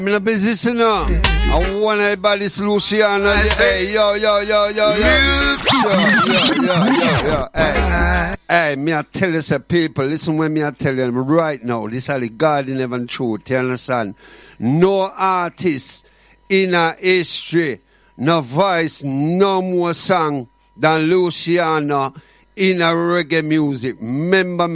I'm in a position now. I want everybody to Luciano. Hey, yo. Hey, me I tell you, say, people, listen when me I tell you right now. This is the God in heaven truth. You understand? No artist in a history, no voice, no more song than Luciano in a reggae music. Remember